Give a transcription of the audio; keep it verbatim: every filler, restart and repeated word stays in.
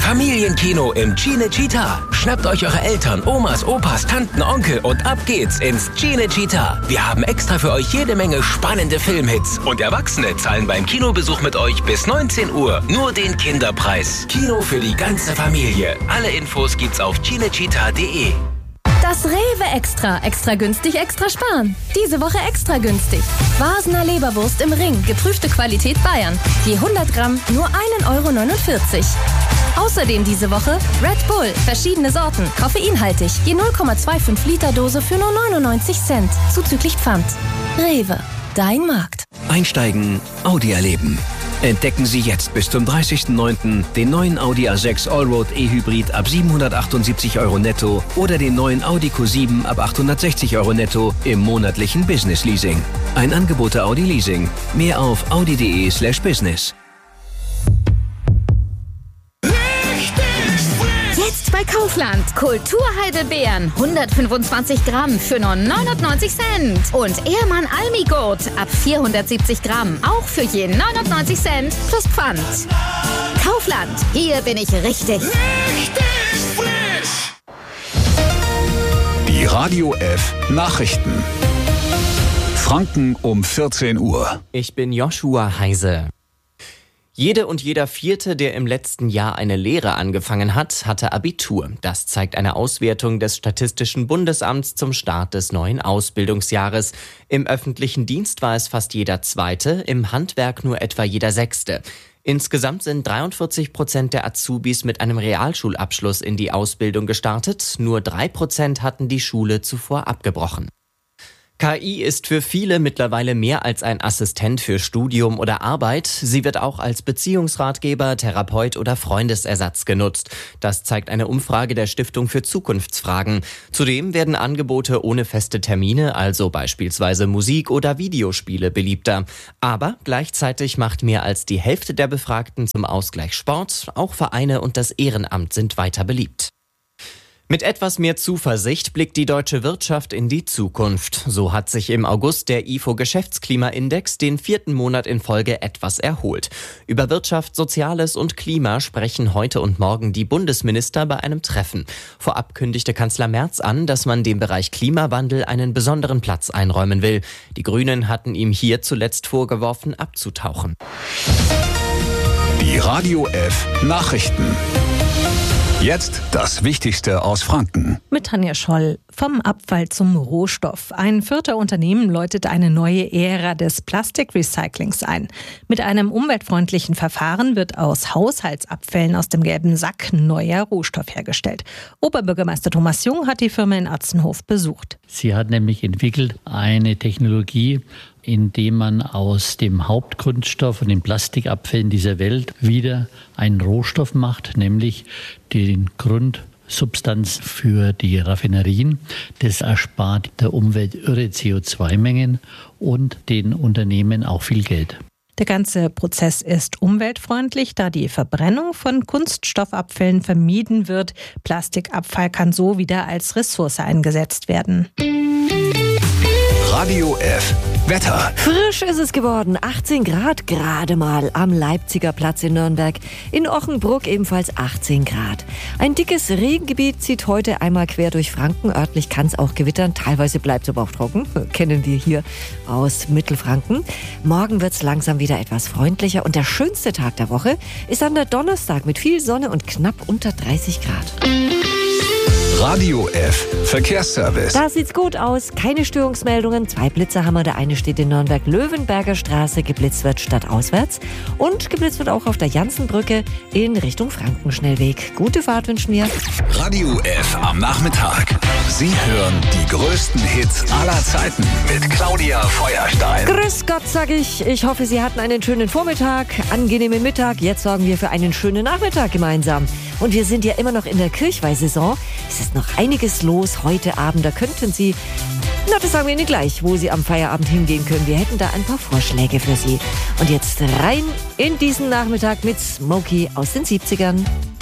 Familienkino im Cinecittà. Schnappt euch eure Eltern, Omas, Opas, Tanten, Onkel und ab geht's ins Cinecittà. Wir haben extra für euch jede Menge spannende Filmhits. Und Erwachsene zahlen beim Kinobesuch mit euch bis neunzehn Uhr nur den Kinderpreis. Kino für die ganze Familie. Alle Infos gibt's auf cinecittà punkt de. Das Rewe Extra. Extra günstig, extra sparen. Diese Woche extra günstig. Wasner Leberwurst im Ring. Geprüfte Qualität Bayern. Je hundert Gramm nur ein Euro neunundvierzig. Außerdem diese Woche Red Bull. Verschiedene Sorten. Koffeinhaltig. Je null Komma fünfundzwanzig Liter Dose für nur neunundneunzig Cent. Zuzüglich Pfand. Rewe. Dein Markt. Einsteigen, Audi erleben. Entdecken Sie jetzt bis zum dreißigsten neunten den neuen Audi A sechs Allroad E-Hybrid ab siebenhundertachtundsiebzig Euro netto oder den neuen Audi Q sieben ab achthundertsechzig Euro netto im monatlichen Business Leasing. Ein Angebot der Audi Leasing. Mehr auf audi punkt de slash business. Jetzt bei Kaufland. Kulturheidelbeeren. hundertfünfundzwanzig Gramm für nur neunundneunzig Cent. Und Ehrmann Almigurt ab vierhundertsiebzig Gramm. Auch für je neunundneunzig Cent plus Pfand. Kaufland. Hier bin ich richtig. Richtig frisch. Die Radio F Nachrichten. Franken um vierzehn Uhr. Ich bin Joshua Heise. Jede und jeder Vierte, der im letzten Jahr eine Lehre angefangen hat, hatte Abitur. Das zeigt eine Auswertung des Statistischen Bundesamts zum Start des neuen Ausbildungsjahres. Im öffentlichen Dienst war es fast jeder Zweite, im Handwerk nur etwa jeder Sechste. Insgesamt sind dreiundvierzig Prozent der Azubis mit einem Realschulabschluss in die Ausbildung gestartet. Nur drei Prozent hatten die Schule zuvor abgebrochen. K I ist für viele mittlerweile mehr als ein Assistent für Studium oder Arbeit. Sie wird auch als Beziehungsratgeber, Therapeut oder Freundesersatz genutzt. Das zeigt eine Umfrage der Stiftung für Zukunftsfragen. Zudem werden Angebote ohne feste Termine, also beispielsweise Musik oder Videospiele, beliebter. Aber gleichzeitig macht mehr als die Hälfte der Befragten zum Ausgleich Sport. Auch Vereine und das Ehrenamt sind weiter beliebt. Mit etwas mehr Zuversicht blickt die deutsche Wirtschaft in die Zukunft. So hat sich im August der I F O-Geschäftsklimaindex den vierten Monat in Folge etwas erholt. Über Wirtschaft, Soziales und Klima sprechen heute und morgen die Bundesminister bei einem Treffen. Vorab kündigte Kanzler Merz an, dass man dem Bereich Klimawandel einen besonderen Platz einräumen will. Die Grünen hatten ihm hier zuletzt vorgeworfen, abzutauchen. Die Radio F Nachrichten. Jetzt das Wichtigste aus Franken. Mit Tanja Scholl. Vom Abfall zum Rohstoff. Ein vierter Unternehmen läutet eine neue Ära des Plastikrecyclings ein. Mit einem umweltfreundlichen Verfahren wird aus Haushaltsabfällen aus dem gelben Sack neuer Rohstoff hergestellt. Oberbürgermeister Thomas Jung hat die Firma in Atzenhof besucht. Sie hat nämlich entwickelt eine Technologie, indem man aus dem Hauptkunststoff und den Plastikabfällen dieser Welt wieder einen Rohstoff macht, nämlich den Grundsubstanz für die Raffinerien. Das erspart der Umwelt irre C O zwei Mengen und den Unternehmen auch viel Geld. Der ganze Prozess ist umweltfreundlich, da die Verbrennung von Kunststoffabfällen vermieden wird. Plastikabfall kann so wieder als Ressource eingesetzt werden. Radio F Wetter. Frisch ist es geworden, achtzehn Grad gerade mal am Leipziger Platz in Nürnberg. In Ochenbruck ebenfalls achtzehn Grad. Ein dickes Regengebiet zieht heute einmal quer durch Franken. Örtlich kann es auch gewittern, teilweise bleibt es aber auch trocken. Kennen wir hier aus Mittelfranken. Morgen wird es langsam wieder etwas freundlicher und der schönste Tag der Woche ist dann der Donnerstag mit viel Sonne und knapp unter dreißig Grad. Radio F Verkehrsservice. Da sieht's gut aus. Keine Störungsmeldungen. Zwei Blitzer haben wir. Der eine steht in Nürnberg-Löwenberger Straße. Geblitzt wird stadtauswärts. Und geblitzt wird auch auf der Jansenbrücke in Richtung Frankenschnellweg. Gute Fahrt wünschen wir. Radio F am Nachmittag. Sie hören die größten Hits aller Zeiten mit Claudia Feuerstein. Grüß Gott, sag ich. Ich hoffe, Sie hatten einen schönen Vormittag, angenehmen Mittag. Jetzt sorgen wir für einen schönen Nachmittag gemeinsam. Und wir sind ja immer noch in der Kirchweihsaison. Es ist noch einiges los heute Abend. Da könnten Sie, na, das sagen wir Ihnen gleich, wo Sie am Feierabend hingehen können. Wir hätten da ein paar Vorschläge für Sie. Und jetzt rein in diesen Nachmittag mit Smokey aus den siebzigern.